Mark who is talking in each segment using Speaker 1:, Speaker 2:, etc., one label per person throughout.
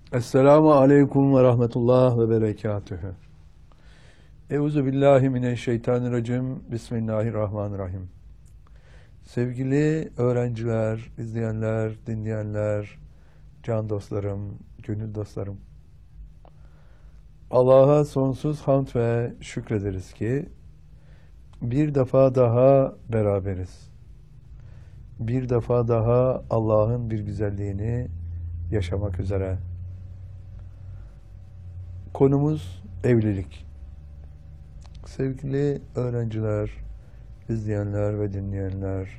Speaker 1: Esselamu aleyküm ve rahmetullah ve berekatühü. Euzu billahi mineşşeytanirracim. Bismillahirrahmanirrahim. Sevgili öğrenciler, izleyenler, dinleyenler, can dostlarım, gönül dostlarım. Allah'a sonsuz hamd ve şükrederiz ki bir defa daha beraberiz. Bir defa daha Allah'ın bir güzelliğini yaşamak üzere. Konumuz evlilik. Sevgili öğrenciler, izleyenler ve dinleyenler,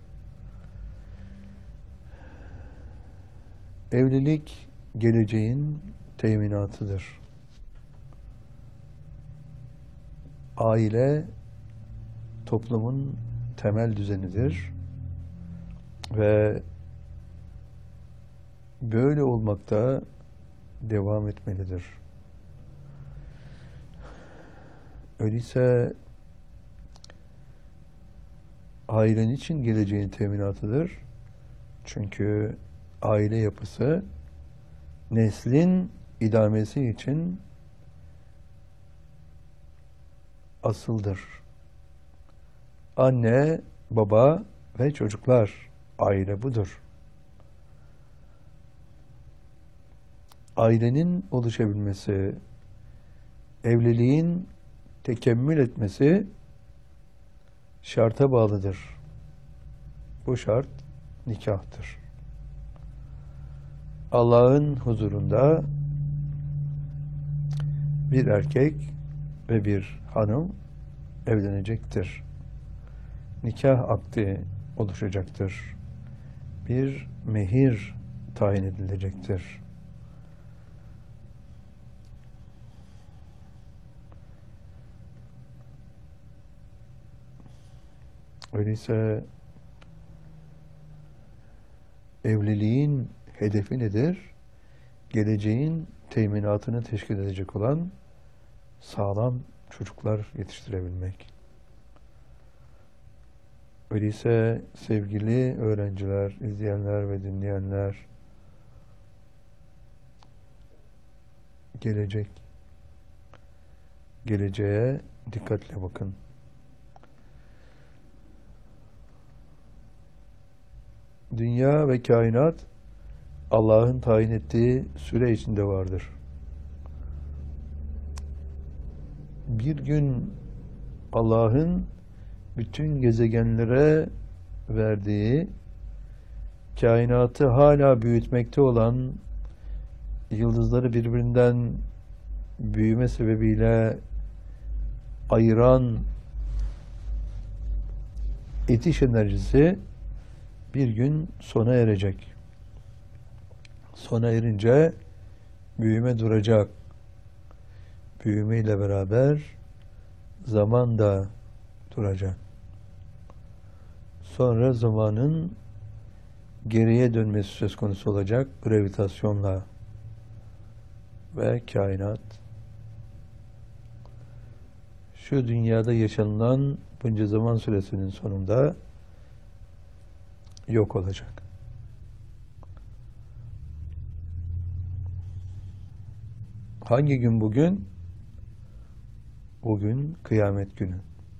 Speaker 1: evlilik geleceğin teminatıdır. Aile toplumun temel düzenidir ve böyle olmakta devam etmelidir. Öyleyse ailen için geleceğin teminatıdır. Çünkü aile yapısı neslin idamesi için asıldır. Anne, baba ve çocuklar, aile budur. Ailenin oluşabilmesi, evliliğin tekemmül etmesi şarta bağlıdır. Bu şart nikahtır. Allah'ın huzurunda bir erkek ve bir hanım evlenecektir. Nikah akdi oluşacaktır. Bir mehir tayin edilecektir. Öyleyse evliliğin hedefi nedir? Geleceğin teminatını teşkil edecek olan sağlam çocuklar yetiştirebilmek. Öyleyse sevgili öğrenciler, izleyenler ve dinleyenler, geleceğe dikkatle bakın. Dünya ve kainat Allah'ın tayin ettiği süre içinde vardır. Bir gün Allah'ın bütün gezegenlere verdiği, kainatı hala büyütmekte olan, yıldızları birbirinden büyüme sebebiyle ayıran itiş enerjisi bir gün sona erecek. Sona erince büyüme duracak. Büyüme ile beraber zaman da duracak. Sonra zamanın geriye dönmesi söz konusu olacak gravitasyonla ve kainat şu dünyada yaşanılan bunca zaman süresinin sonunda yok olacak. Hangi gün bugün? Bugün kıyamet günü.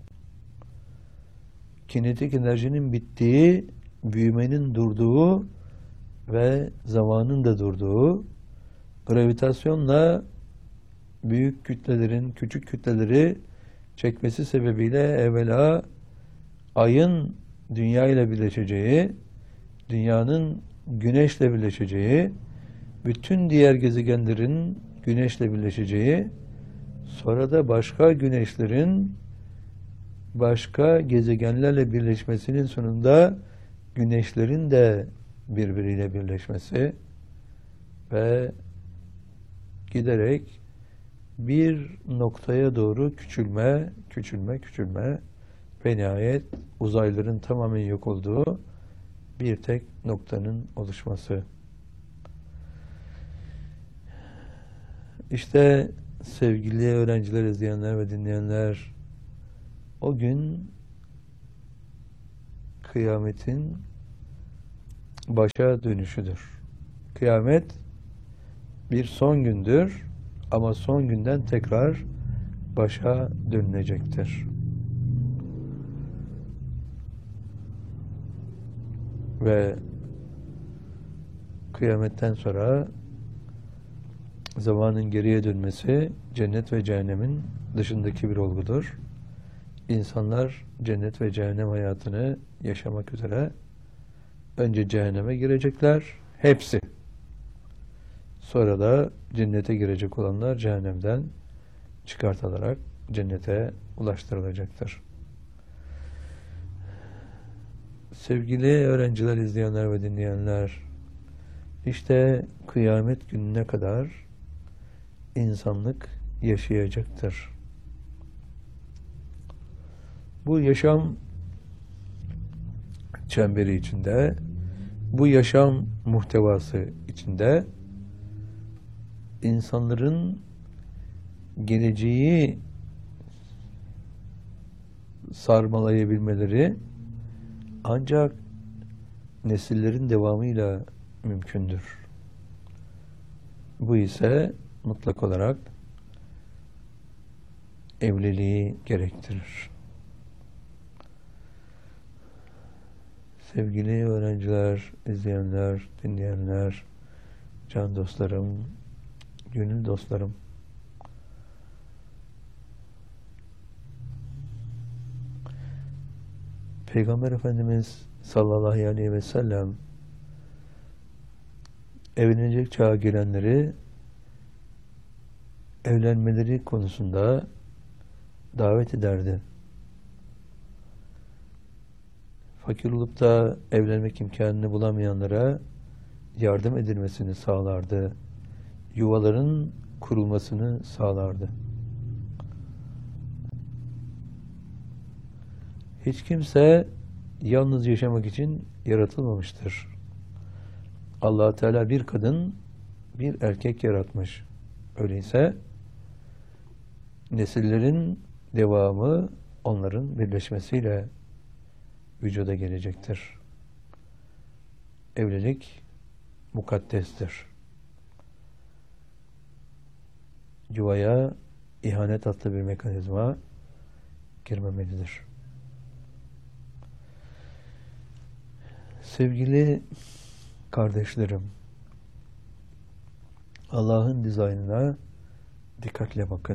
Speaker 1: Kinetik enerjinin bittiği, büyümenin durduğu ve zamanın da durduğu, gravitasyonla büyük kütlelerin küçük kütleleri çekmesi sebebiyle evvela ayın dünya ile birleşeceği, dünyanın güneşle birleşeceği, bütün diğer gezegenlerin güneşle birleşeceği, sonra da başka güneşlerin başka gezegenlerle birleşmesinin sonunda güneşlerin de birbiriyle birleşmesi ve giderek bir noktaya doğru küçülme ve nihayet uzayların tamamen yok olduğu bir tek noktanın oluşması. İşte sevgili öğrenciler, izleyenler ve dinleyenler, o gün kıyametin başa dönüşüdür. Kıyamet bir son gündür ama son günden tekrar başa dönülecektir. Ve kıyametten sonra zamanın geriye dönmesi cennet ve cehennemin dışındaki bir olgudur. İnsanlar cennet ve cehennem hayatını yaşamak üzere önce cehenneme girecekler, hepsi. Sonra da cennete girecek olanlar cehennemden çıkartılarak cennete ulaştırılacaktır. Sevgili öğrenciler, izleyenler ve dinleyenler, işte kıyamet gününe kadar insanlık yaşayacaktır. Bu yaşam çemberi içinde, bu yaşam muhtevası içinde insanların geleceği sarmalayabilmeleri ancak nesillerin devamıyla mümkündür. Bu ise mutlak olarak evliliği gerektirir. Sevgili öğrenciler, izleyenler, dinleyenler, can dostlarım, gönül dostlarım, Peygamber Efendimiz sallallahu aleyhi ve sellem evlenecek çağa gelenleri evlenmeleri konusunda davet ederdi. Fakir olup da evlenmek imkanını bulamayanlara yardım edilmesini sağlardı. Yuvaların kurulmasını sağlardı. Hiç kimse yalnız yaşamak için yaratılmamıştır. Allah Teala bir kadın, bir erkek yaratmış. Öyleyse nesillerin devamı onların birleşmesiyle vücuda gelecektir. Evlilik mukaddestir. Yuvaya ihanet adlı bir mekanizma girmemelidir. Sevgili kardeşlerim, Allah'ın dizaynına dikkatle bakın.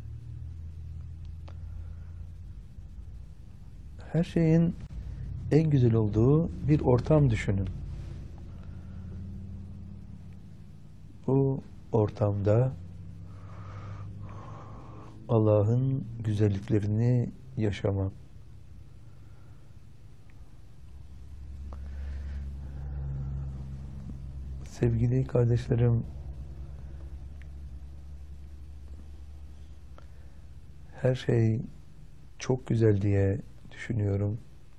Speaker 1: Her şeyin en güzel olduğu bir ortam düşünün. Bu ortamda Allah'ın güzelliklerini yaşamak. Sevgili kardeşlerim, her şey çok güzel diye düşünüyorum.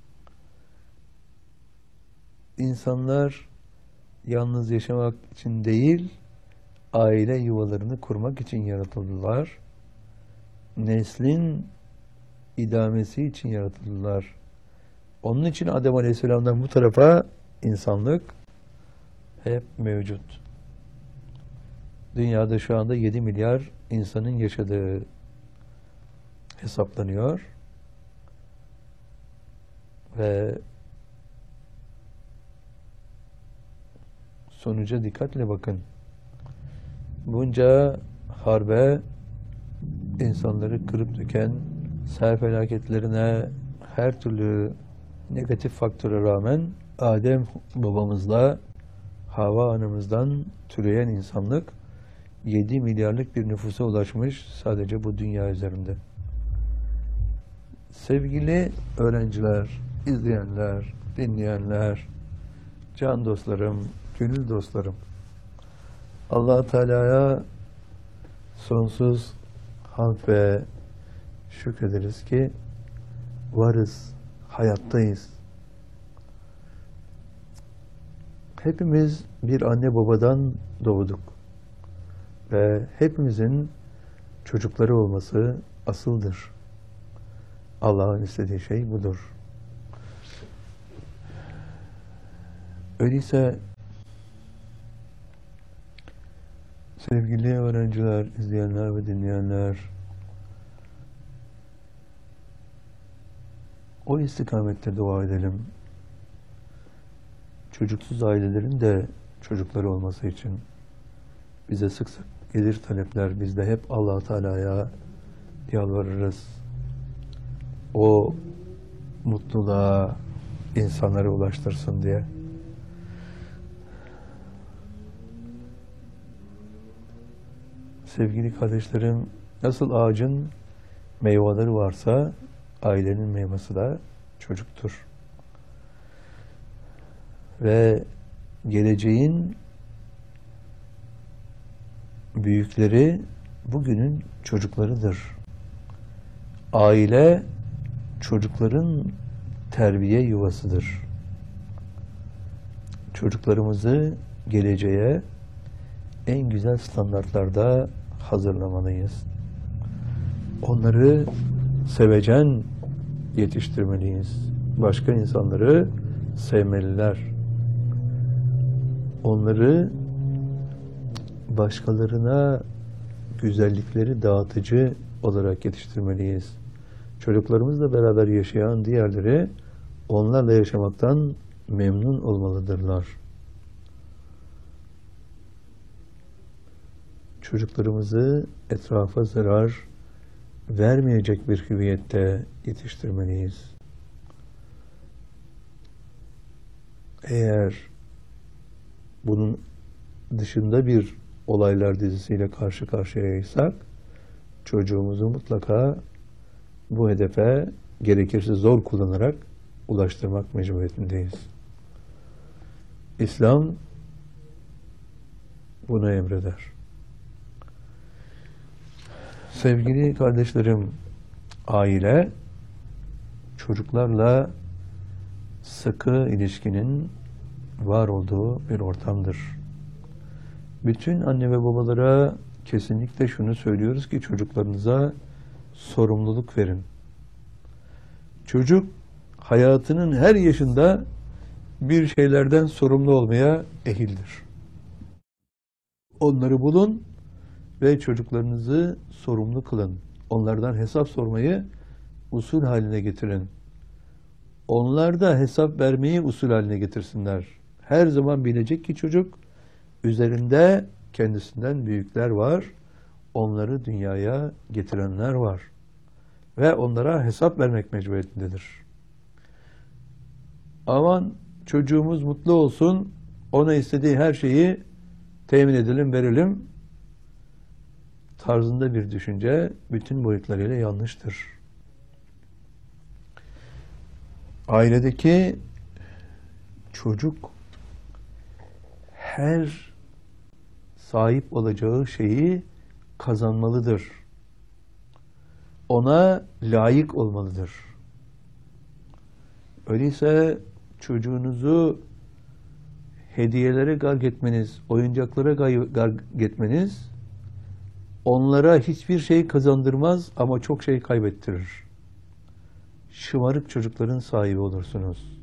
Speaker 1: İnsanlar yalnız yaşamak için değil, aile yuvalarını kurmak için yaratıldılar. Neslin idamesi için yaratıldılar. Onun için Adem Aleyhisselam'dan bu tarafa insanlık hep mevcut. Dünyada şu anda 7 milyar insanın yaşadığı hesaplanıyor. Ve sonuca dikkatle bakın. Bunca harbe, insanları kırıp döken, sel felaketlerine, her türlü negatif faktöre rağmen Adem babamızla Havva anamızdan türeyen insanlık 7 milyarlık bir nüfusa ulaşmış sadece bu dünya üzerinde. Sevgili öğrenciler, izleyenler, dinleyenler, can dostlarım, gönül dostlarım, Allah Teala'ya sonsuz hamd ve şükrederiz ki varız, hayattayız. Hepimiz bir anne babadan doğduk ve hepimizin çocukları olması asıldır. Allah'ın istediği şey budur. Öyleyse Sevgili öğrenciler, izleyenler ve dinleyenler, o istikamette dua edelim. Çocuksuz ailelerin de çocukları olması için bize sık sık gelir talepler. Biz de hep Allah Teala'ya yalvarırız. O mutluluğa insanlara ulaştırsın diye. Sevgili kardeşlerim, nasıl ağacın meyveleri varsa ailenin meyvesi de çocuktur. Ve geleceğin büyükleri bugünün çocuklarıdır. Aile çocukların terbiye yuvasıdır. Çocuklarımızı geleceğe en güzel standartlarda hazırlamalıyız. Onları sevecen yetiştirmeliyiz. Başka insanları sevmeliler. Onları başkalarına güzellikleri dağıtıcı olarak yetiştirmeliyiz. Çocuklarımızla beraber yaşayan diğerleri onlarla yaşamaktan memnun olmalıdırlar. Çocuklarımızı etrafa zarar vermeyecek bir hüviyette yetiştirmeliyiz. Eğer bunun dışında bir olaylar dizisiyle karşı karşıyaysak, çocuğumuzu mutlaka bu hedefe gerekirse zor kullanarak ulaştırmak mecburiyetindeyiz. İslam bunu emreder. Sevgili kardeşlerim, aile çocuklarla sıkı ilişkinin var olduğu bir ortamdır. Bütün anne ve babalara kesinlikle şunu söylüyoruz ki çocuklarınıza sorumluluk verin. Çocuk hayatının her yaşında bir şeylerden sorumlu olmaya ehildir. Onları bulun ve çocuklarınızı sorumlu kılın. Onlardan hesap sormayı usul haline getirin. Onlar da hesap vermeyi usul haline getirsinler. Her zaman bilecek ki çocuk üzerinde kendisinden büyükler var. Onları dünyaya getirenler var. Ve onlara hesap vermek mecburiyetindedir. Aman çocuğumuz mutlu olsun, ona istediği her şeyi temin edelim, verelim tarzında bir düşünce bütün boyutlarıyla yanlıştır. Ailedeki çocuk her sahip olacağı şeyi kazanmalıdır. Ona layık olmalıdır. Öyleyse çocuğunuzu hediyelere gark etmeniz, oyuncaklara gark etmeniz onlara hiçbir şey kazandırmaz ama çok şey kaybettirir. Şımarık çocukların sahibi olursunuz.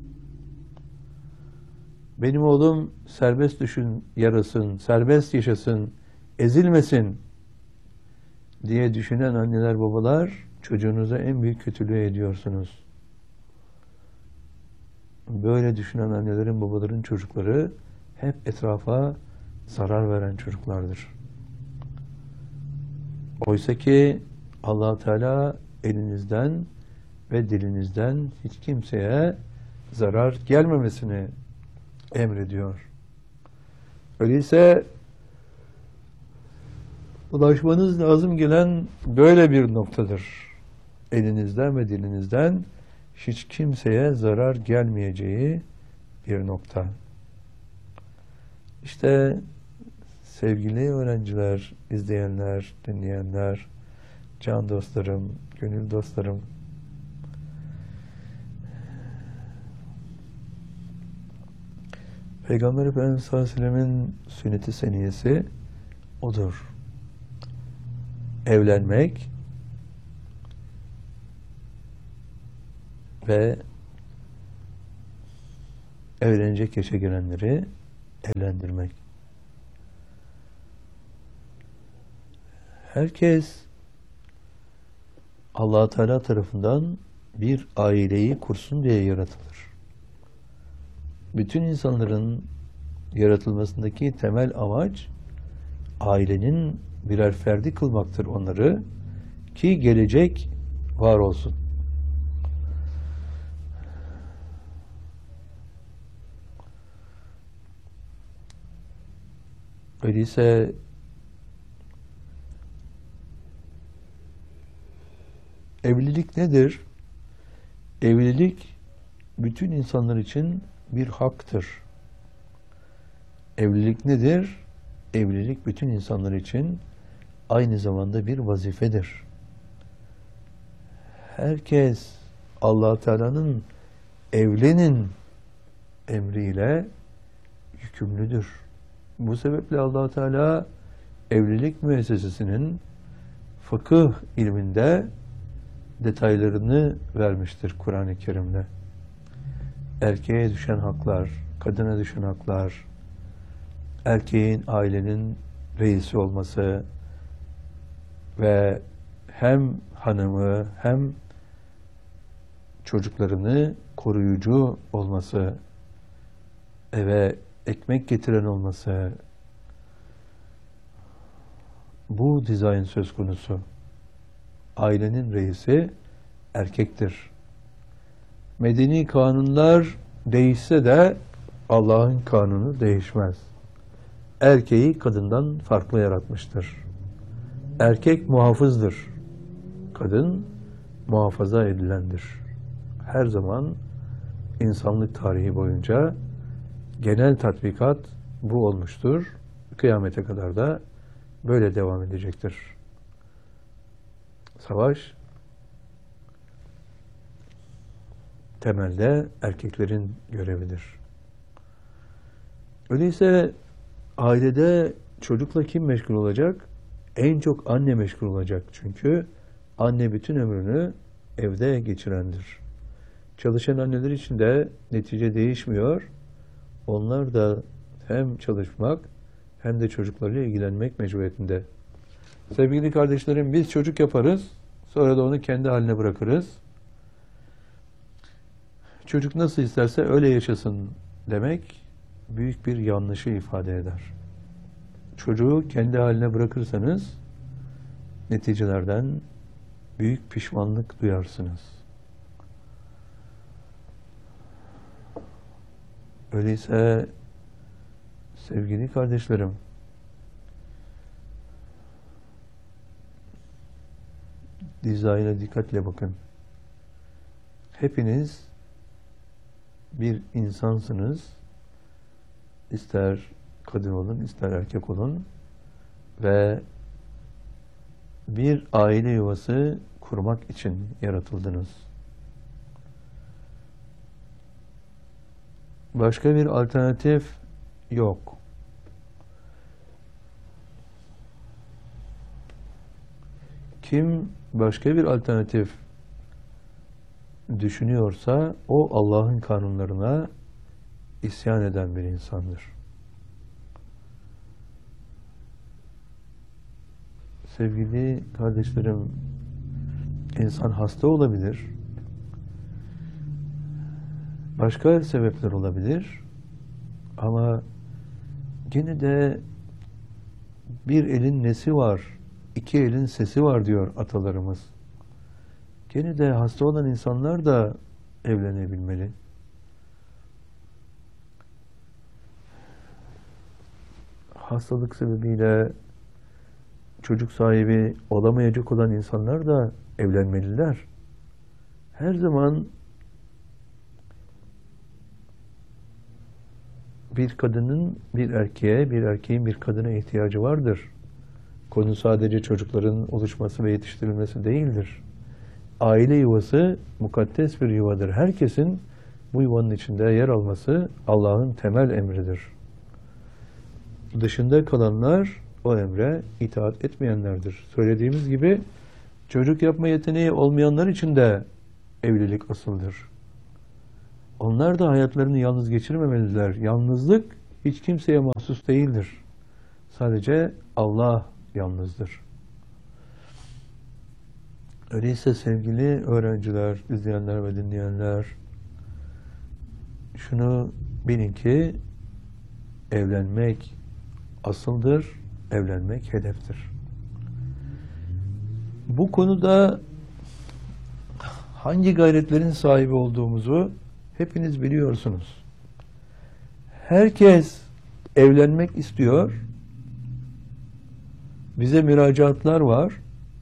Speaker 1: Benim oğlum serbest düşün, yarasın, serbest yaşasın, ezilmesin diye düşünen anneler babalar çocuğunuza en büyük kötülüğü ediyorsunuz. Böyle düşünen annelerin babaların çocukları hep etrafa zarar veren çocuklardır. Oysa ki Allah Teala elinizden ve dilinizden hiç kimseye zarar gelmemesini emrediyor. Öyleyse ulaşmanız lazım gelen böyle bir noktadır. Elinizden ve dilinizden hiç kimseye zarar gelmeyeceği bir nokta. İşte sevgili öğrenciler, izleyenler, dinleyenler, can dostlarım, gönül dostlarım, Peygamber Efendimiz sallallahu aleyhi ve sellemin sünnet-i seniyesi odur. Evlenmek ve evlenecek yaşa gelenleri evlendirmek. Herkes Allah Teala tarafından bir aileyi kursun diye yaratılır. Bütün insanların yaratılmasındaki temel amaç ailenin birer ferdi kılmaktır onları ki gelecek var olsun. Öyleyse evlilik nedir? Evlilik bütün insanlar için bir haktır. Evlilik nedir? Evlilik bütün insanlar için aynı zamanda bir vazifedir. Herkes Allah Teala'nın evlenin emriyle yükümlüdür. Bu sebeple Allah Teala evlilik müessesesinin fıkıh ilminde detaylarını vermiştir Kur'an-ı Kerim'de. Erkeğe düşen haklar, kadına düşen haklar, erkeğin ailenin reisi olması ve hem hanımı hem çocuklarını koruyucu olması, eve ekmek getiren olması, bu dizayn söz konusu. Ailenin reisi erkektir. Medeni kanunlar değişse de Allah'ın kanunu değişmez. Erkeği kadından farklı yaratmıştır. Erkek muhafızdır. Kadın muhafaza edilendir. Her zaman insanlık tarihi boyunca genel tatbikat bu olmuştur. Kıyamete kadar da böyle devam edecektir. Savaş temelde erkeklerin görevidir. Öyleyse ailede çocukla kim meşgul olacak? En çok anne meşgul olacak. Çünkü anne bütün ömrünü evde geçirendir. Çalışan anneler için de netice değişmiyor. Onlar da hem çalışmak hem de çocuklarıyla ilgilenmek mecburiyetinde. Sevgili kardeşlerim, biz çocuk yaparız, sonra da onu kendi haline bırakırız. Çocuk nasıl isterse öyle yaşasın demek büyük bir yanlışı ifade eder. Çocuğu kendi haline bırakırsanız neticelerden büyük pişmanlık duyarsınız. Öyleyse sevgili kardeşlerim, dizayına dikkatle bakın. Hepiniz bir insansınız. İster kadın olun, ister erkek olun ve bir aile yuvası kurmak için yaratıldınız. Başka bir alternatif yok. Kim başka bir alternatif düşünüyorsa o Allah'ın kanunlarına isyan eden bir insandır. Sevgili kardeşlerim, insan hasta olabilir. Başka sebepler olabilir. Ama gene de bir elin nesi var, iki elin sesi var diyor atalarımız. Gene de hasta olan insanlar da evlenebilmeli. Hastalık sebebiyle çocuk sahibi olamayacak olan insanlar da evlenmeliler. Her zaman bir kadının bir erkeğe, bir erkeğin bir kadına ihtiyacı vardır. Konu sadece çocukların oluşması ve yetiştirilmesi değildir. Aile yuvası mukaddes bir yuvadır. Herkesin bu yuvanın içinde yer alması Allah'ın temel emridir. Dışında kalanlar o emre itaat etmeyenlerdir. Söylediğimiz gibi çocuk yapma yeteneği olmayanlar için de evlilik asıldır. Onlar da hayatlarını yalnız geçirmemeliler. Yalnızlık hiç kimseye mahsus değildir. Sadece Allah yalnızdır. Öyleyse sevgili öğrenciler, izleyenler ve dinleyenler, şunu bilin ki evlenmek asıldır, evlenmek hedeftir. Bu konuda hangi gayretlerin sahibi olduğumuzu hepiniz biliyorsunuz. Herkes evlenmek istiyor. Bize müracaatlar var.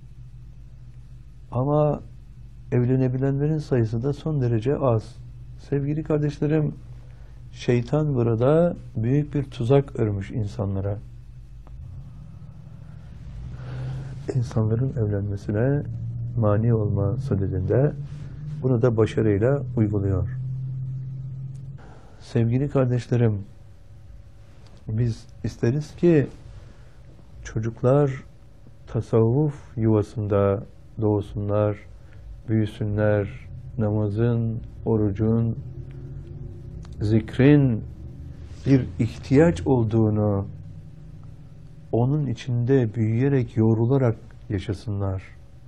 Speaker 1: Ama evlenebilenlerin sayısı da son derece az. Sevgili kardeşlerim, şeytan burada büyük bir tuzak örmüş insanlara. İnsanların evlenmesine mani olma sadedinde bunu da başarıyla uyguluyor. Sevgili kardeşlerim, biz isteriz ki çocuklar tasavvuf yuvasında doğsunlar, büyüsünler, namazın, orucun, zikrin bir ihtiyaç olduğunu, onun içinde büyüyerek, yoğrularak yaşasınlar.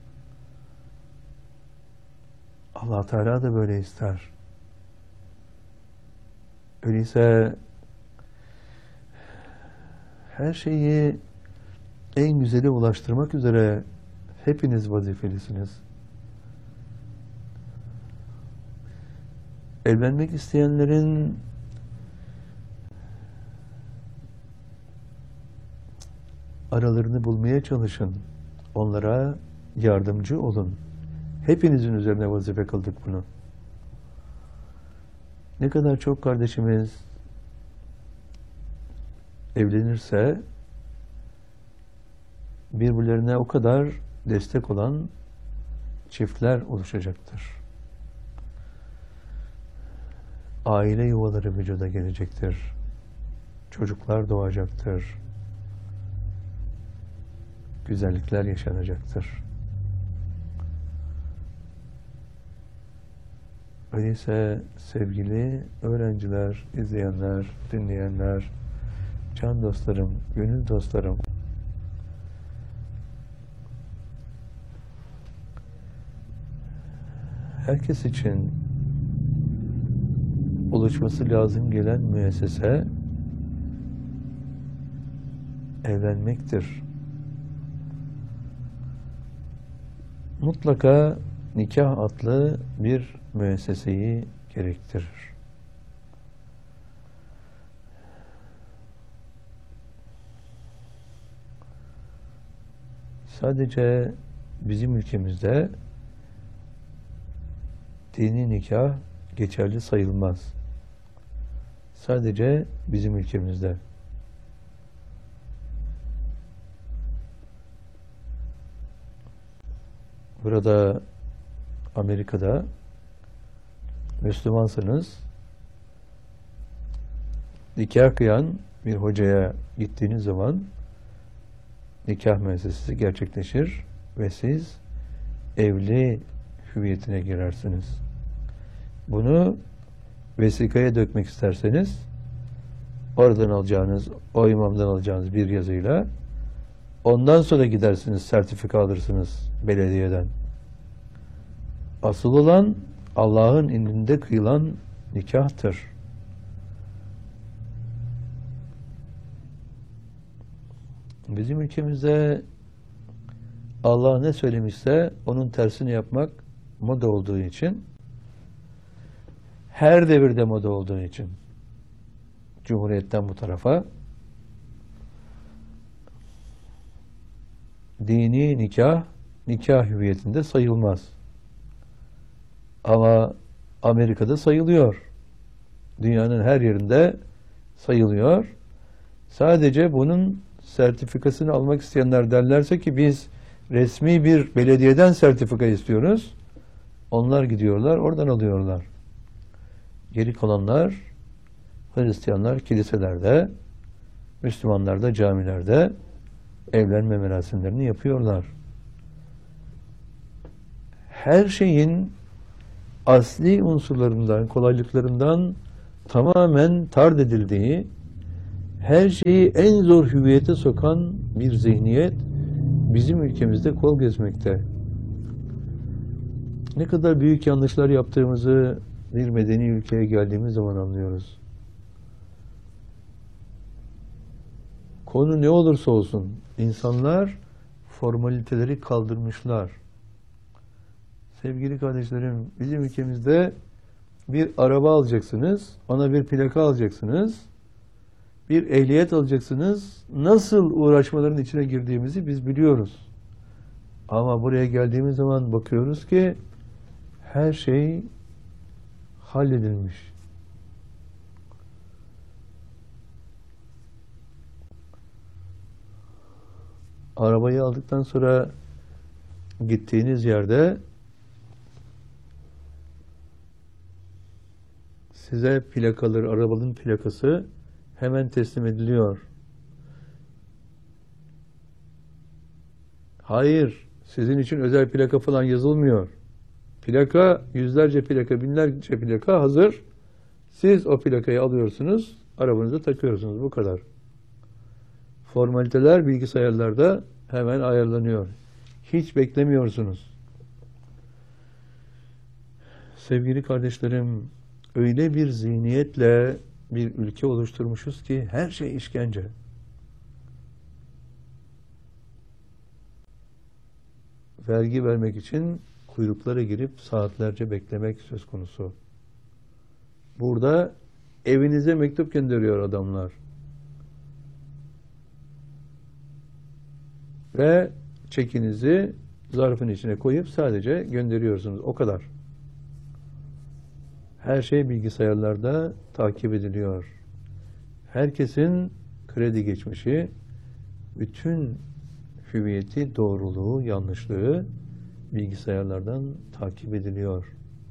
Speaker 1: Allah Teala da böyle ister. Öyleyse her şeyi en güzeli ulaştırmak üzere hepiniz vazifelisiniz. Evlenmek isteyenlerin aralarını bulmaya çalışın. Onlara yardımcı olun. Hepinizin üzerine vazife kıldık bunu. Ne kadar çok kardeşimiz evlenirse birbirlerine o kadar destek olan çiftler oluşacaktır. Aile yuvaları vücuda gelecektir. Çocuklar doğacaktır. Güzellikler yaşanacaktır. Öyleyse sevgili öğrenciler, izleyenler, dinleyenler, can dostlarım, gönül dostlarım, herkes için oluşması lazım gelen müessese evlenmektir. Mutlaka nikah adlı bir müesseseyi gerektirir. Sadece bizim ülkemizde dini nikah geçerli sayılmaz. Sadece bizim ülkemizde. Burada Amerika'da Müslümansınız, nikah kıyan bir hocaya gittiğiniz zaman nikah müessesesi gerçekleşir ve siz evli hüviyetine girersiniz. Bunu vesikaya dökmek isterseniz oradan alacağınız, o imamdan alacağınız bir yazıyla ondan sonra gidersiniz, sertifika alırsınız belediyeden. Asıl olan Allah'ın indinde kıyılan nikahtır. Bizim ülkemizde Allah ne söylemişse onun tersini yapmak moda olduğu için, her devirde moda olduğu için, Cumhuriyet'ten bu tarafa dini nikah, nikah hüviyetinde sayılmaz. Ama Amerika'da sayılıyor. Dünyanın her yerinde sayılıyor. Sadece bunun sertifikasını almak isteyenler derlerse ki biz resmi bir belediyeden sertifika istiyoruz. Onlar gidiyorlar, oradan alıyorlar. Geri kalanlar, Hristiyanlar kiliselerde, Müslümanlar da camilerde evlenme merasimlerini yapıyorlar. Her şeyin asli unsurlarından, kolaylıklarından tamamen tard edildiği, her şeyi en zor hüviyete sokan bir zihniyet bizim ülkemizde kol gezmekte. Ne kadar büyük yanlışlar yaptığımızı bir medeni ülkeye geldiğimiz zaman anlıyoruz. Konu ne olursa olsun insanlar formaliteleri kaldırmışlar. Sevgili kardeşlerim, bizim ülkemizde bir araba alacaksınız, ona bir plaka alacaksınız, bir ehliyet alacaksınız. Nasıl uğraşmaların içine girdiğimizi biz biliyoruz. Ama buraya geldiğimiz zaman bakıyoruz ki her şey halledilmiş. Arabayı aldıktan sonra gittiğiniz yerde size plakaları, arabanın plakası hemen teslim ediliyor. Hayır, sizin için özel plaka falan yazılmıyor. Plaka, yüzlerce plaka, binlerce plaka hazır. Siz o plakayı alıyorsunuz, arabanıza takıyorsunuz. Bu kadar. Formaliteler bilgisayarlarda hemen ayarlanıyor. Hiç beklemiyorsunuz. Sevgili kardeşlerim, öyle bir zihniyetle bir ülke oluşturmuşuz ki her şey işkence. Vergi vermek için kuyruklara girip saatlerce beklemek söz konusu. Burada evinize mektup gönderiyor adamlar. Ve çekinizi zarfın içine koyup sadece gönderiyorsunuz. O kadar. Her şey bilgisayarlarda takip ediliyor. Herkesin kredi geçmişi, bütün hüviyeti, doğruluğu, yanlışlığı bilgisayarlardan takip ediliyor.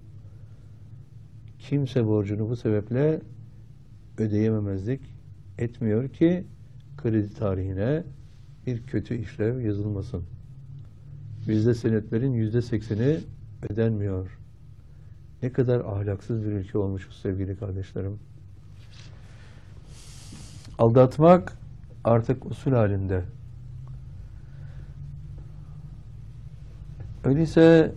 Speaker 1: Kimse borcunu bu sebeple ödeyememezlik etmiyor ki kredi tarihine bir kötü işlev yazılmasın. Bizde senetlerin %80'i ödenmiyor. Ne kadar ahlaksız bir ülke olmuşuz sevgili kardeşlerim. Aldatmak artık usul halinde. Öyleyse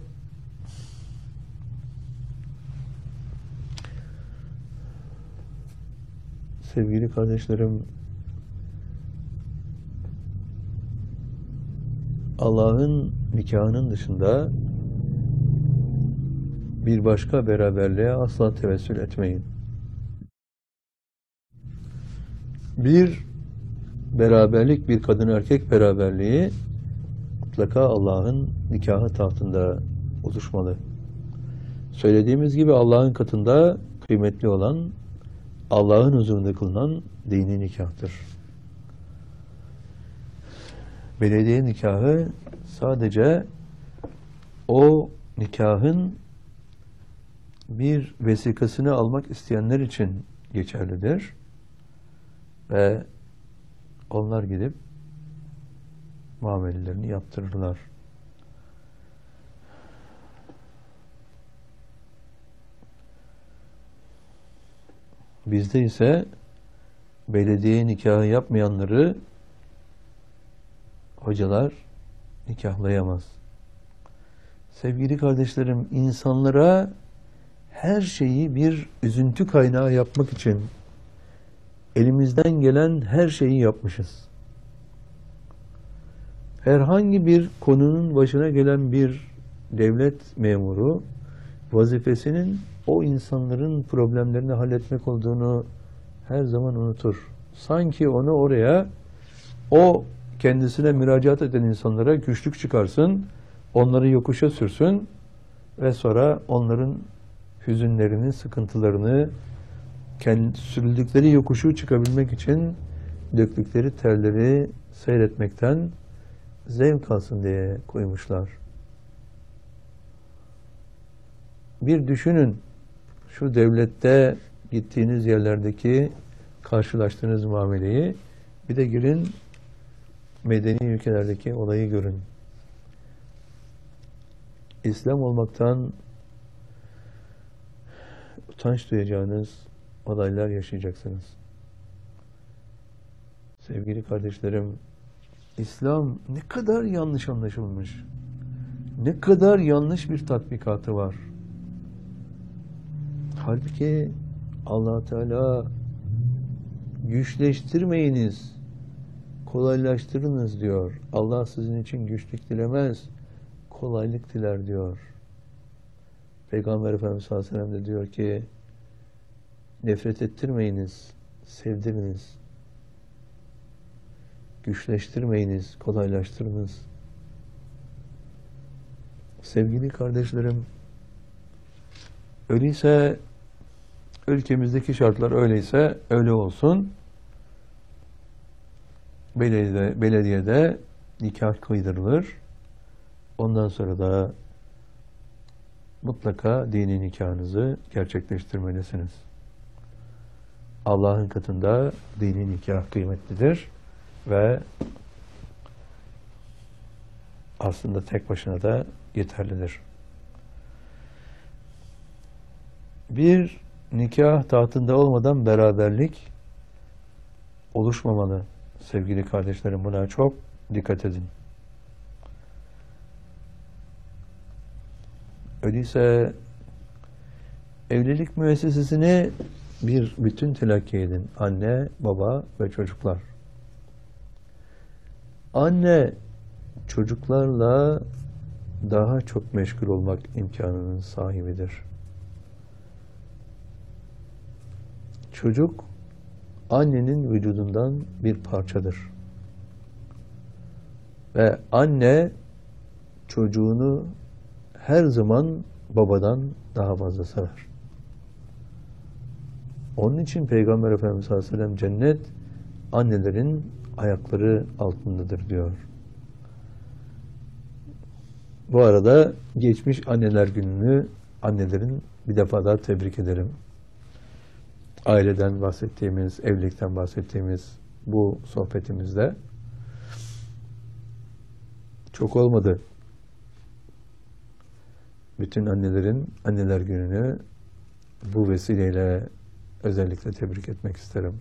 Speaker 1: sevgili kardeşlerim, Allah'ın nikahının dışında bir başka beraberliğe asla tevessül etmeyin. Bir beraberlik, bir kadın erkek beraberliği mutlaka Allah'ın nikahı tahtında oluşmalı. Söylediğimiz gibi Allah'ın katında kıymetli olan, Allah'ın huzurunda kılınan dini nikahtır. Belediye nikahı sadece o nikahın bir vesikasını almak isteyenler için geçerlidir. Ve onlar gidip muamelelerini yaptırırlar. Bizde ise belediye nikahı yapmayanları hocalar nikahlayamaz. Sevgili kardeşlerim, insanlara her şeyi bir üzüntü kaynağı yapmak için elimizden gelen her şeyi yapmışız. Herhangi bir konunun başına gelen bir devlet memuru vazifesinin o insanların problemlerini halletmek olduğunu her zaman unutur. Sanki onu oraya, o kendisine müracaat eden insanlara güçlük çıkarsın, onları yokuşa sürsün ve sonra onların hüzünlerini, sıkıntılarını, sürüldükleri yokuşu çıkabilmek için döktükleri terleri seyretmekten zevk alsın diye koymuşlar. Bir düşünün, şu devlette gittiğiniz yerlerdeki karşılaştığınız muameleyi, bir de girin medeni ülkelerdeki olayı görün. İslam olmaktan utanç duyacağınız olaylar yaşayacaksınız. Sevgili kardeşlerim, İslam ne kadar yanlış anlaşılmış, Ne kadar yanlış bir tatbikatı var. Halbuki Allah Teala güçleştirmeyiniz, kolaylaştırınız diyor. Allah sizin için güçlük dilemez, kolaylık diler diyor. Peygamber Efendimiz sallallahu aleyhi ve sellem de diyor ki nefret ettirmeyiniz, sevdiriniz. Güçleştirmeyiniz, kolaylaştırınız. Sevgili kardeşlerim, öyleyse ülkemizdeki şartlar öyleyse öyle olsun. Belediyede nikah kıydırılır. Ondan sonra da mutlaka dini nikahınızı gerçekleştirmelisiniz. Allah'ın katında dini nikah kıymetlidir ve aslında tek başına da yeterlidir. Bir nikah tahtında olmadan beraberlik oluşmamalı. Sevgili kardeşlerim, buna çok dikkat edin. Öyleyse evlilik müessesesini bir bütün telakki edin. Anne, baba ve çocuklar. Anne çocuklarla daha çok meşgul olmak imkanının sahibidir. Çocuk annenin vücudundan bir parçadır. Ve anne çocuğunu her zaman babadan daha fazla sever. Onun için Peygamber Efendimiz sallallahu aleyhi ve sellem cennet annelerin ayakları altındadır diyor. Bu arada geçmiş anneler gününü annelerin bir defa daha tebrik ederim. Aileden bahsettiğimiz, evlilikten bahsettiğimiz bu sohbetimizde çok olmadı. Bütün annelerin anneler gününü bu vesileyle özellikle tebrik etmek isterim.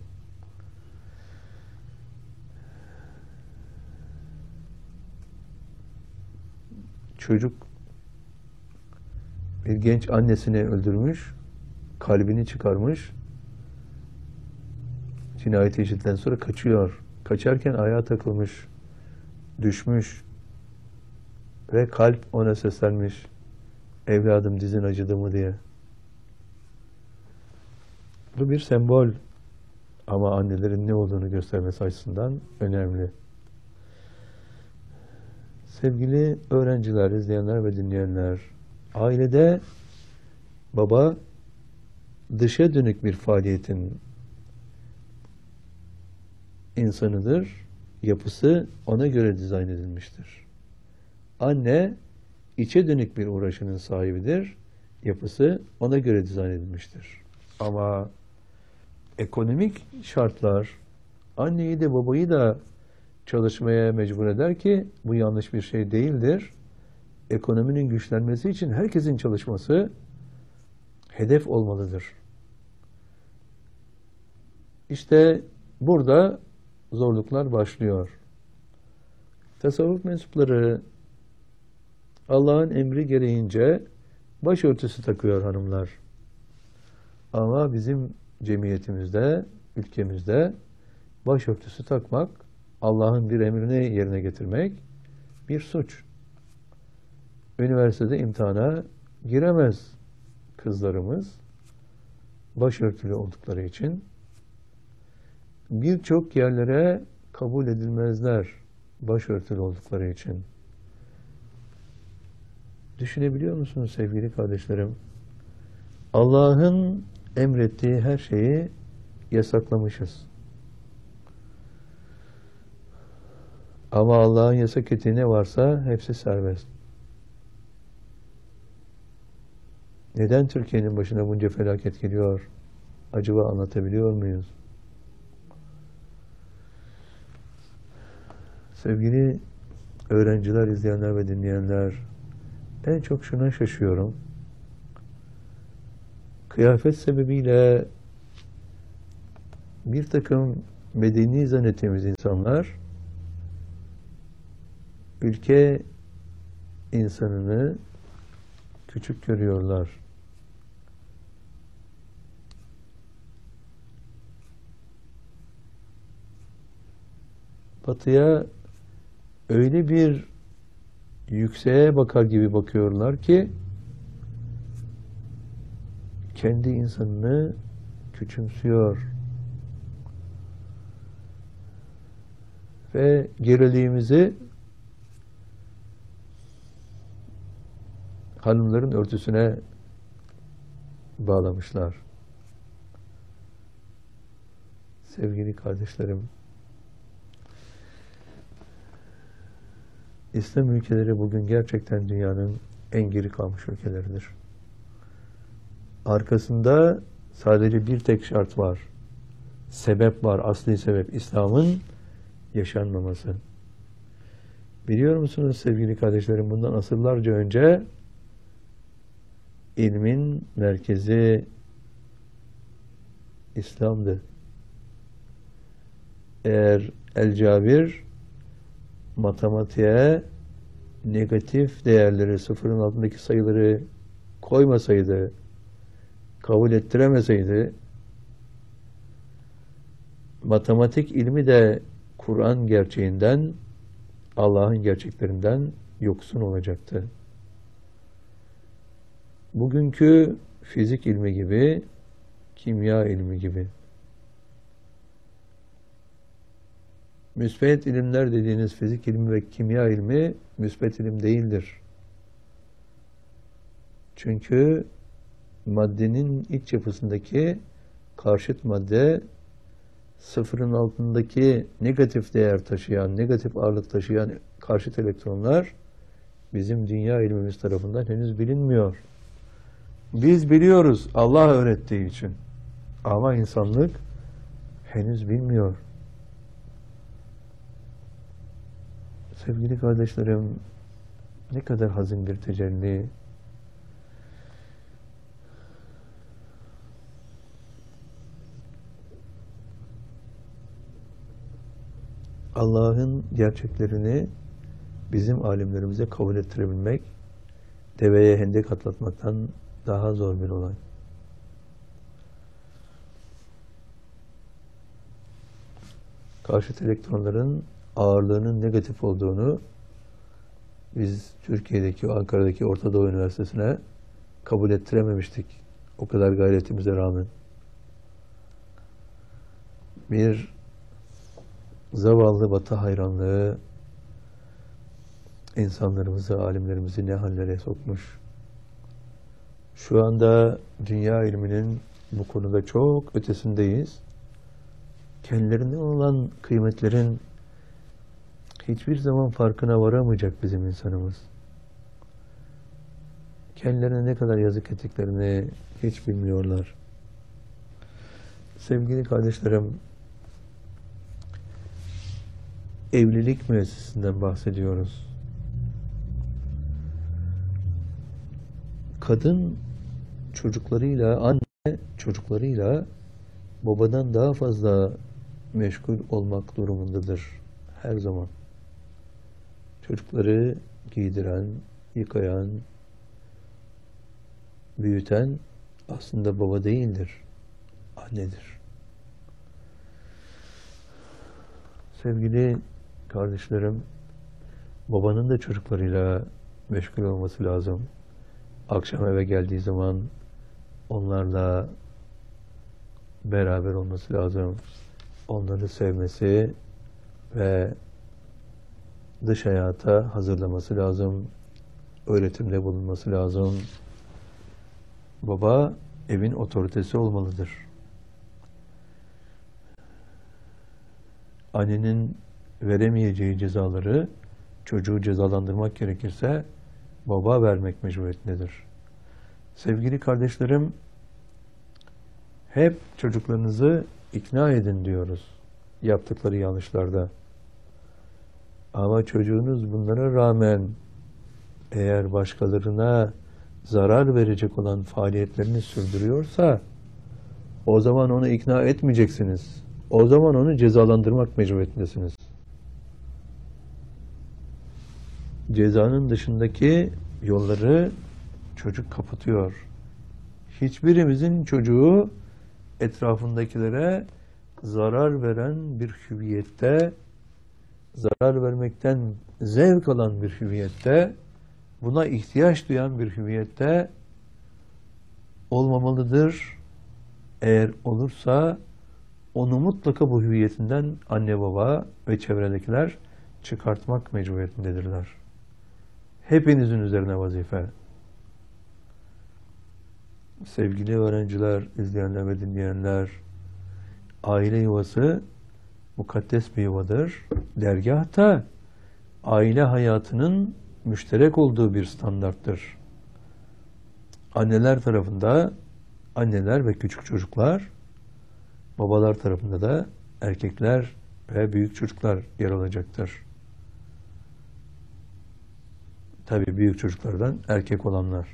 Speaker 1: Çocuk bir genç annesini öldürmüş, kalbini çıkarmış, cinayeti işittikten sonra kaçıyor. Kaçarken ayağa takılmış, düşmüş ve kalp ona seslenmiş, evladım dizin acıdı mı diye. Bu bir sembol ama annelerin ne olduğunu göstermesi açısından önemli. Sevgili öğrenciler, izleyenler ve dinleyenler, ailede baba dışa dönük bir faaliyetin insanıdır. Yapısı ona göre dizayn edilmiştir. Anne içe dönük bir uğraşının sahibidir. Yapısı ona göre dizayn edilmiştir. Ama ekonomik şartlar anneyi de babayı da çalışmaya mecbur eder ki bu yanlış bir şey değildir. Ekonominin güçlenmesi için herkesin çalışması hedef olmalıdır. İşte burada zorluklar başlıyor. Tasavvuf mensupları Allah'ın emri gereğince başörtüsü takıyor hanımlar. Ama bizim cemiyetimizde, ülkemizde başörtüsü takmak, Allah'ın bir emrini yerine getirmek bir suç. Üniversitede imtihana giremez kızlarımız başörtülü oldukları için. Birçok yerlere kabul edilmezler başörtülü oldukları için. Düşünebiliyor musunuz sevgili kardeşlerim? Allah'ın emrettiği her şeyi yasaklamışız. Ama Allah'ın yasak ettiği ne varsa hepsi serbest. Neden Türkiye'nin başına bunca felaket geliyor? Acaba anlatabiliyor muyuz? Sevgili öğrenciler, izleyenler ve dinleyenler, en çok şuna şaşıyorum. Kıyafet sebebiyle bir takım medeni zannettiğimiz insanlar ülke insanını küçük görüyorlar. Batıya öyle bir yükseğe bakar gibi bakıyorlar ki kendi insanını küçümsüyor. Ve geriliğimizi hanımların örtüsüne bağlamışlar. Sevgili kardeşlerim, İslam ülkeleri bugün gerçekten dünyanın en geri kalmış ülkeleridir. Arkasında sadece bir tek şart var. Sebep var, asli sebep. İslam'ın yaşanmaması. Biliyor musunuz sevgili kardeşlerim, bundan asırlarca önce ilmin merkezi İslam'dı. Eğer El-Cabir matematiğe negatif değerleri, sıfırın altındaki sayıları koymasaydı, kabul ettiremeseydi, matematik ilmi de Kur'an gerçeğinden, Allah'ın gerçeklerinden yoksun olacaktı. Bugünkü fizik ilmi gibi, kimya ilmi gibi. Müsbet ilimler dediğiniz fizik ilmi ve kimya ilmi müsbet ilim değildir. Çünkü maddenin iç yapısındaki karşıt madde sıfırın altındaki negatif değer taşıyan, negatif ağırlık taşıyan karşıt elektronlar bizim dünya ilmimiz tarafından henüz bilinmiyor. Biz biliyoruz Allah öğrettiği için. Ama insanlık henüz bilmiyor. Sevgili kardeşlerim, ne kadar hazin bir tecelli. Allah'ın gerçeklerini bizim alimlerimize kabul ettirebilmek, deveye hendek atlatmaktan daha zor bir olay. Karşıt elektronların ağırlığının negatif olduğunu biz Türkiye'deki, Ankara'daki Orta Doğu Üniversitesi'ne kabul ettirememiştik. O kadar gayretimize rağmen. Bir zavallı Batı hayranlığı insanlarımızı, alimlerimizi ne hallere sokmuş. Şu anda dünya ilminin bu konuda çok ötesindeyiz. Kendilerine olan kıymetlerin hiçbir zaman farkına varamayacak bizim insanımız. Kendilerine ne kadar yazık ettiklerini hiç bilmiyorlar. Sevgili kardeşlerim, evlilik müessesesinden bahsediyoruz. Kadın çocuklarıyla, anne çocuklarıyla babadan daha fazla meşgul olmak durumundadır her zaman. Çocukları giydiren, yıkayan, büyüten aslında baba değildir, annedir. Sevgili kardeşlerim, babanın da çocuklarıyla meşgul olması lazım. Akşam eve geldiği zaman onlarla beraber olması lazım. Onları sevmesi ve dış hayata hazırlaması lazım. Öğretimde bulunması lazım. Baba evin otoritesi olmalıdır. Annenin veremeyeceği cezaları çocuğu cezalandırmak gerekirse baba vermek mecburiyetindedir. Sevgili kardeşlerim, hep çocuklarınızı ikna edin diyoruz yaptıkları yanlışlarda. Ama çocuğunuz bunlara rağmen eğer başkalarına zarar verecek olan faaliyetlerini sürdürüyorsa o zaman onu ikna etmeyeceksiniz. O zaman onu cezalandırmak mecburiyetindesiniz. cezanın dışındaki yolları çocuk kapatıyor. Hiçbirimizin çocuğu etrafındakilere zarar veren bir hüviyette, zarar vermekten zevk alan bir hüviyette, buna ihtiyaç duyan bir hüviyette olmamalıdır. Eğer olursa onu mutlaka bu hüviyetinden anne baba ve çevredekiler çıkartmak mecburiyetindedirler. Hepinizin üzerine vazife. Sevgili öğrenciler, izleyenler ve dinleyenler, aile yuvası mukaddes bir yuvadır. Dergâhta aile hayatının müşterek olduğu bir standarttır. Anneler tarafında anneler ve küçük çocuklar, babalar tarafında da erkekler ve büyük çocuklar yer alacaktır. Tabii büyük çocuklardan erkek olanlar.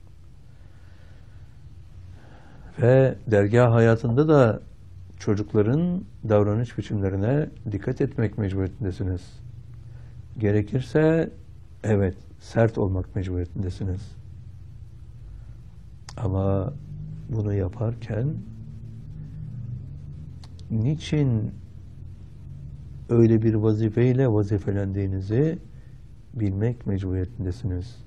Speaker 1: Ve dergâh hayatında da çocukların davranış biçimlerine dikkat etmek mecburiyetindesiniz. Gerekirse evet sert olmak mecburiyetindesiniz. Ama bunu yaparken niçin öyle bir vazifeyle vazifelendiğinizi bilmek mecburiyetindesiniz.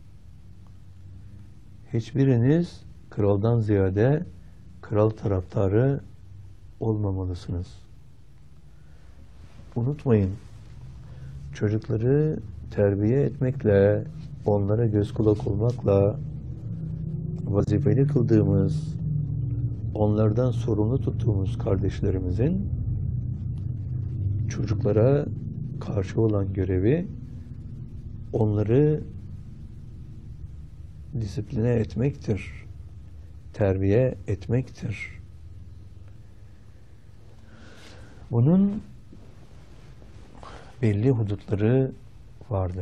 Speaker 1: Hiçbiriniz kraldan ziyade kral taraftarı olmamalısınız. Unutmayın, çocukları terbiye etmekle, onlara göz kulak olmakla vazifeli kıldığımız, onlardan sorumlu tuttuğumuz kardeşlerimizin çocuklara karşı olan görevi onları disipline etmektir, terbiye etmektir. Bunun belli hudutları vardır.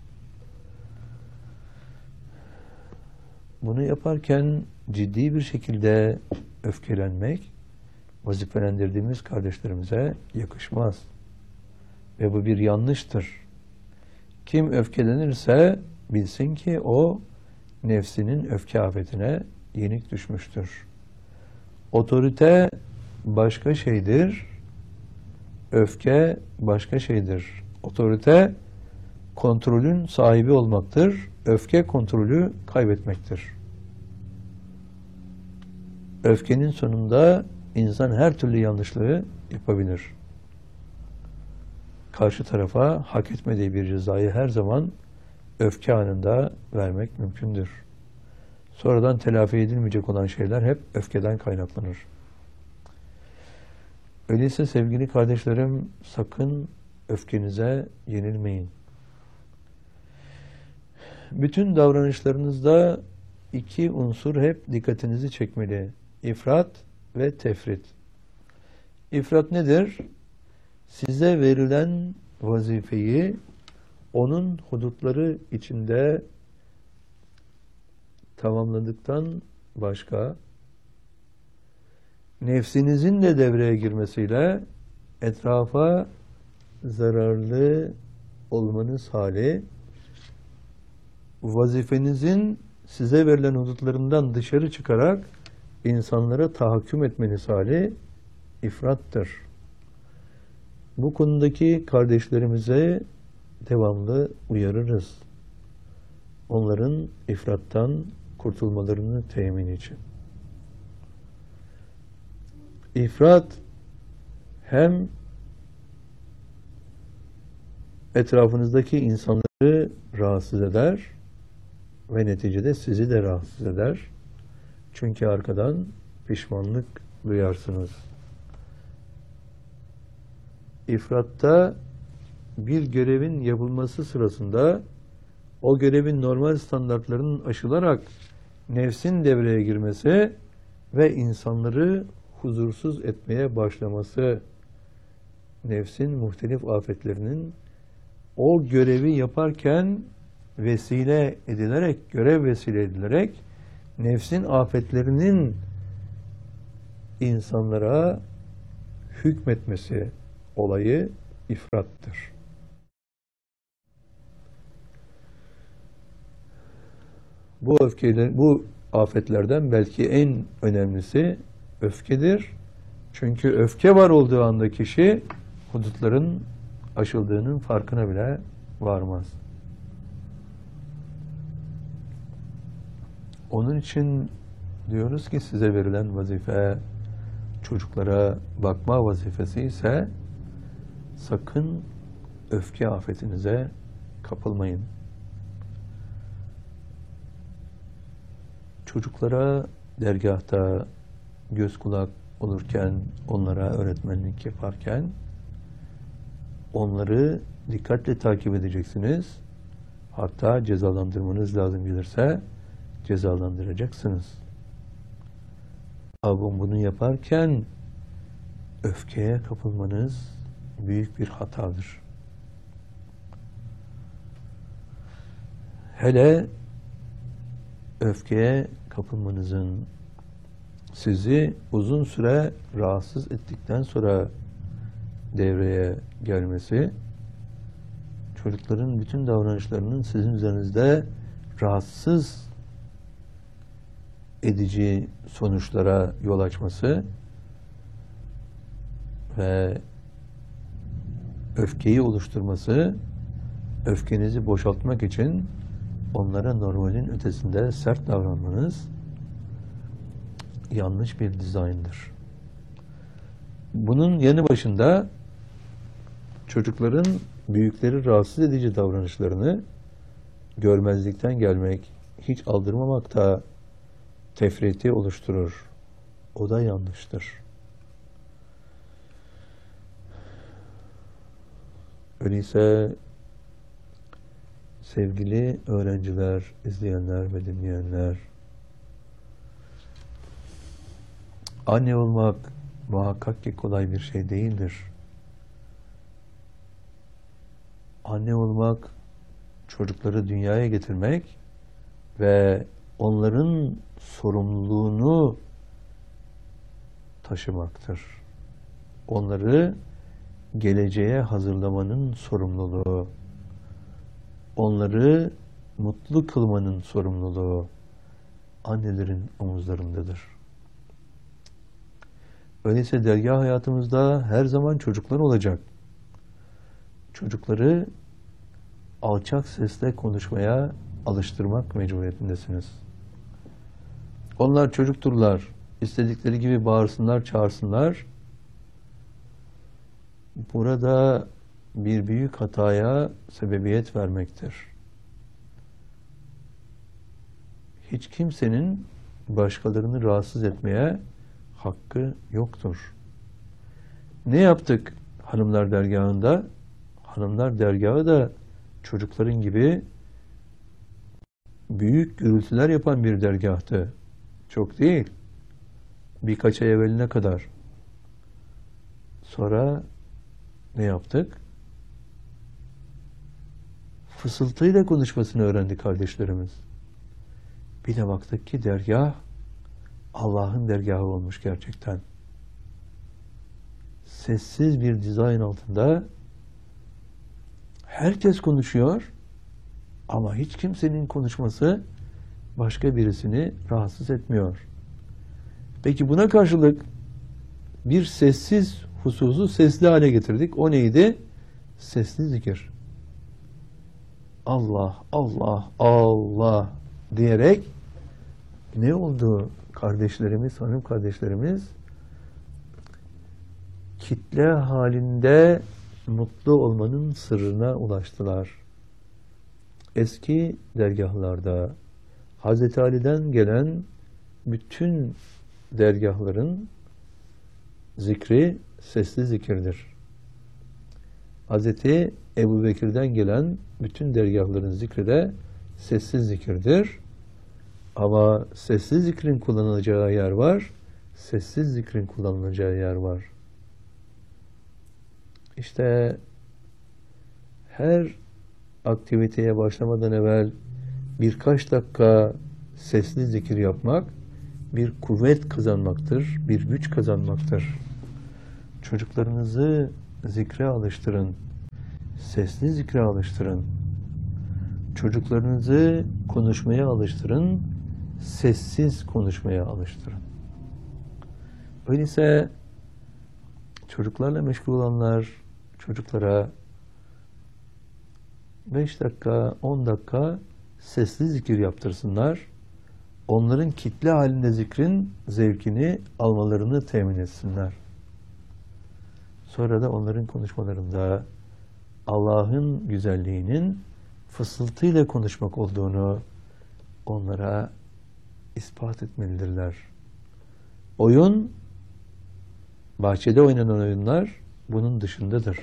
Speaker 1: Bunu yaparken ciddi bir şekilde öfkelenmek vazifelendirdiğimiz kardeşlerimize yakışmaz. Ve bu bir yanlıştır. Kim öfkelenirse bilsin ki o nefsinin öfke afetine yenik düşmüştür. Otorite başka şeydir. Öfke başka şeydir. Otorite kontrolün sahibi olmaktır. Öfke kontrolü kaybetmektir. Öfkenin sonunda insan her türlü yanlışlığı yapabilir. Karşı tarafa hak etmediği bir cezayı her zaman öfke anında vermek mümkündür. Sonradan telafi edilmeyecek olan şeyler hep öfkeden kaynaklanır. Öyleyse sevgili kardeşlerim, sakın öfkenize yenilmeyin. Bütün davranışlarınızda iki unsur hep dikkatinizi çekmeli. İfrat ve tefrit. İfrat nedir? Size verilen vazifeyi onun hudutları içinde tamamladıktan başka nefsinizin de devreye girmesiyle etrafa zararlı olmanız hali, vazifenizin size verilen hudutlarından dışarı çıkarak insanlara tahakküm etmeniz hali ifrattır. Bu konudaki kardeşlerimize devamlı uyarırız. Onların ifrattan kurtulmalarını temin için. İfrat hem etrafınızdaki insanları rahatsız eder ve neticede sizi de rahatsız eder. Çünkü arkadan pişmanlık duyarsınız. İfratta bir görevin yapılması sırasında o görevin normal standartlarının aşılarak nefsin devreye girmesi ve insanları huzursuz etmeye başlaması, nefsin muhtelif afetlerinin o görevi yaparken vesile edilerek, görev vesile edilerek nefsin afetlerinin insanlara hükmetmesi olayı ifrattır. Bu afetlerden belki en önemlisi öfkedir. Çünkü öfke var olduğu anda kişi hudutların aşıldığının farkına bile varmaz. Onun için diyoruz ki size verilen vazife çocuklara bakma vazifesi ise sakın öfke afetinize kapılmayın. Çocuklara dergahta göz kulak olurken, onlara öğretmenlik yaparken onları dikkatle takip edeceksiniz. Hatta cezalandırmanız lazım gelirse cezalandıracaksınız. Ama bunu yaparken öfkeye kapılmanız büyük bir hatadır. Hele öfkeye kapılmanızın sizi uzun süre rahatsız ettikten sonra devreye gelmesi, çocukların bütün davranışlarının sizin üzerinizde rahatsız edici sonuçlara yol açması ve öfkeyi oluşturması, öfkenizi boşaltmak için onlara normalin ötesinde sert davranmanız yanlış bir dizayndır. Bunun yanı başında çocukların büyükleri rahatsız edici davranışlarını görmezlikten gelmek, hiç aldırmamak da tefriti oluşturur. O da yanlıştır. Öyleyse sevgili öğrenciler, izleyenler ve dinleyenler, anne olmak muhakkak ki kolay bir şey değildir. Anne olmak, çocukları dünyaya getirmek ve onların sorumluluğunu taşımaktır. Onları geleceğe hazırlamanın sorumluluğu, onları mutlu kılmanın sorumluluğu annelerin omuzlarındadır. Öyleyse dergâh hayatımızda her zaman çocuklar olacak. Çocukları alçak sesle konuşmaya alıştırmak mecburiyetindesiniz. Onlar çocukturlar. İstedikleri gibi bağırsınlar, çağırsınlar. Burada bir büyük hataya sebebiyet vermektir. Hiç kimsenin başkalarını rahatsız etmeye hakkı yoktur. Ne yaptık hanımlar dergahında? Hanımlar dergahı da çocukların gibi büyük gürültüler yapan bir dergahtı. Çok değil. Birkaç ay evveline kadar. Sonra ne yaptık? Fısıltıyla konuşmasını öğrendi kardeşlerimiz. Bir de baktık ki dergah Allah'ın dergahı olmuş gerçekten. Sessiz bir dizayn altında herkes konuşuyor ama hiç kimsenin konuşması başka birisini rahatsız etmiyor. Peki buna karşılık bir sessiz hususu sesli hale getirdik. O neydi? Sesli zikir. Allah, Allah, Allah diyerek ne oldu kardeşlerimiz, hanım kardeşlerimiz? Kitle halinde mutlu olmanın sırrına ulaştılar. Eski dergahlarda Hazreti Ali'den gelen bütün dergahların zikri sesli zikirdir. Hazreti Ebubekir'den gelen bütün dergahların zikri de sessiz zikirdir. Ama sessiz zikrin kullanılacağı yer var, sessiz zikrin kullanılacağı yer var. İşte her aktiviteye başlamadan evvel birkaç dakika sesli zikir yapmak bir kuvvet kazanmaktır, bir güç kazanmaktır. Çocuklarınızı zikre alıştırın, sesli zikre alıştırın. Çocuklarınızı konuşmaya alıştırın, sessiz konuşmaya alıştırın. Öyleyse çocuklarla meşgul olanlar çocuklara 5 dakika, 10 dakika sesli zikir yaptırsınlar. Onların kitle halinde zikrin zevkini almalarını temin etsinler. Sonra da onların konuşmalarında Allah'ın güzelliğinin fısıltıyla konuşmak olduğunu onlara ispat etmelidirler. Oyun, bahçede oynanan oyunlar bunun dışındadır.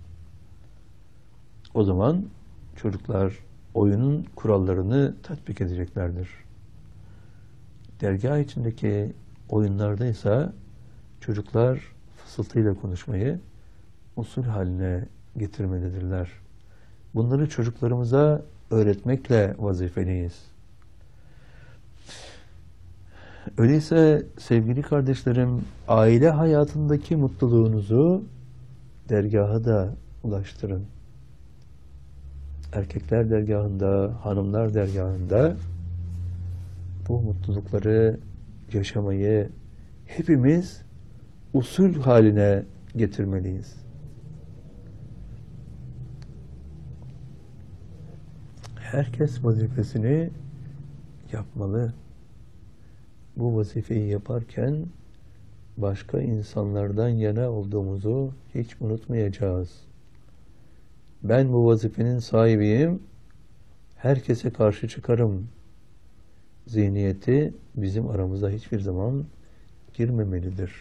Speaker 1: O zaman çocuklar oyunun kurallarını tatbik edeceklerdir. Dergah içindeki oyunlarda ise çocuklar fısıltıyla konuşmayı usul haline getirmelidirler. Bunları çocuklarımıza öğretmekle vazifeliyiz. Öyleyse sevgili kardeşlerim, aile hayatındaki mutluluğunuzu dergaha da ulaştırın. Erkekler dergahında, hanımlar dergahında bu mutlulukları yaşamayı hepimiz usul haline getirmeliyiz. Herkes vazifesini yapmalı. Bu vazifeyi yaparken başka insanlardan yana olduğumuzu hiç unutmayacağız. Ben bu vazifenin sahibiyim, herkese karşı çıkarım zihniyeti bizim aramıza hiçbir zaman girmemelidir.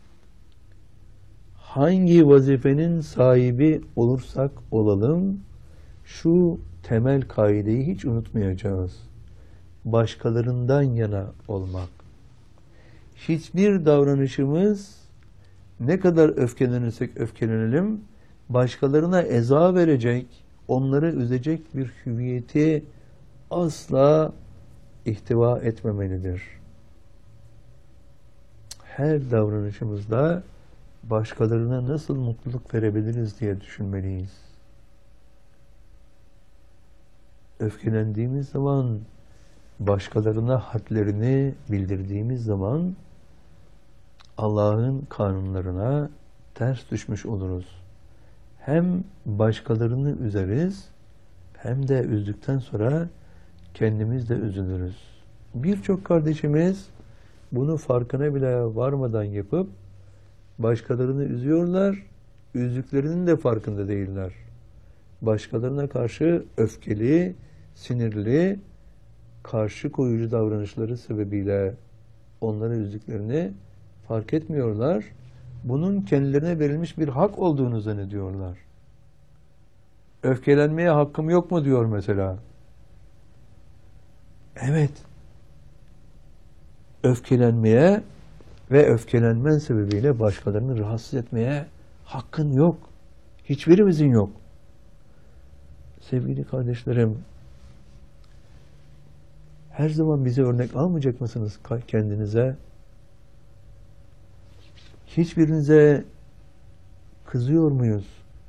Speaker 1: Hangi vazifenin sahibi olursak olalım, şu temel kaideyi hiç unutmayacağız. Başkalarından yana olmak. Hiçbir davranışımız, ne kadar öfkelenirsek öfkelenelim, başkalarına eza verecek, onları üzecek bir hüviyeti asla ihtiva etmemelidir. Her davranışımızda başkalarına nasıl mutluluk verebiliriz diye düşünmeliyiz. Öfkelendiğimiz zaman, başkalarına hadlerini bildirdiğimiz zaman Allah'ın kanunlarına ters düşmüş oluruz. Hem başkalarını üzeriz, hem de üzdükten sonra kendimiz de üzülürüz. Birçok kardeşimiz bunu farkına bile varmadan yapıp başkalarını üzüyorlar, üzdüklerinin de farkında değiller. Başkalarına karşı öfkeli, sinirli, karşı koyucu davranışları sebebiyle onları üzdüklerini fark etmiyorlar. Bunun kendilerine verilmiş bir hak olduğunu zannediyorlar. Öfkelenmeye hakkım yok mu diyor mesela. Evet. Öfkelenmeye ve öfkelenmen sebebiyle başkalarını rahatsız etmeye hakkın yok. Hiçbirimizin yok. Sevgili kardeşlerim, her zaman bize örnek almayacak mısınız kendinize? Hiçbirinize kızıyor muyuz?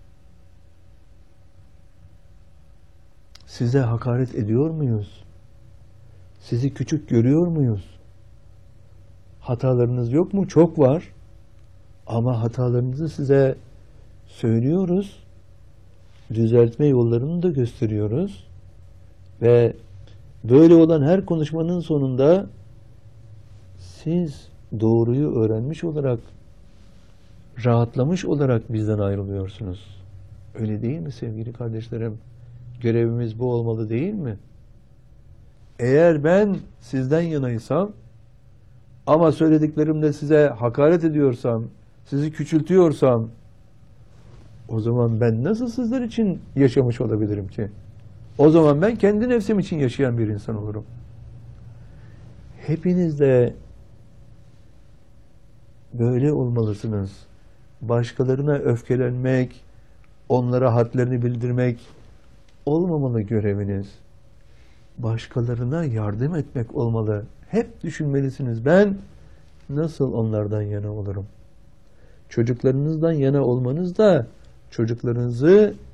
Speaker 1: Size hakaret ediyor muyuz? Sizi küçük görüyor muyuz? Hatalarınız yok mu? Çok var. Ama hatalarınızı size söylüyoruz. Düzeltme yollarını da gösteriyoruz. Ve böyle olan her konuşmanın sonunda siz doğruyu öğrenmiş olarak, rahatlamış olarak bizden ayrılıyorsunuz. Öyle değil mi sevgili kardeşlerim? Görevimiz bu olmalı değil mi? Eğer ben sizden yanaysam ama söylediklerimle size hakaret ediyorsam, sizi küçültüyorsam, o zaman ben nasıl sizler için yaşamış olabilirim ki? O zaman ben kendi nefsim için yaşayan bir insan olurum. Hepiniz de böyle olmalısınız. Başkalarına öfkelenmek, onlara hadlerini bildirmek olmamalı göreviniz. Başkalarına yardım etmek olmalı. Hep düşünmelisiniz. Ben nasıl onlardan yana olurum? Çocuklarınızdan yana olmanız da çocuklarınızı